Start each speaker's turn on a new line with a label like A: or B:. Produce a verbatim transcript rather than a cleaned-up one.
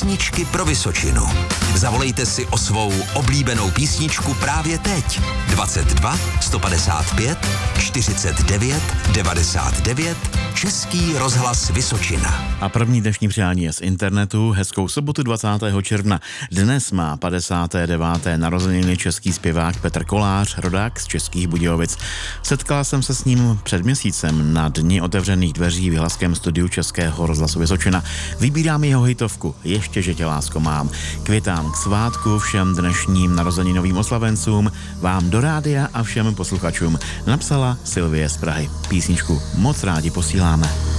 A: Písničky pro Vysočinu. Zavolejte si o svou oblíbenou písničku právě teď. dvacet dva sto padesát pět čtyřicet devět devadesát devět Český rozhlas Vysočina.
B: A první dnešní přání je z internetu. Hezkou sobotu dvacátého června. Dnes má padesáté deváté narozeniny český zpěvák Petr Kolář, rodák z Českých Budějovic. Setkala jsem se s ním před měsícem na dni otevřených dveří v Jihlaském studiu Českého rozhlasu Vysočina. Vybírám jeho hitovku Ještě, že tě lásko mám. Květám k svátku všem dnešním narozeninovým oslavencům, vám do rádia a všem posluchačům napsala Sylvie z Prahy. Písničku moc rádi posíláme.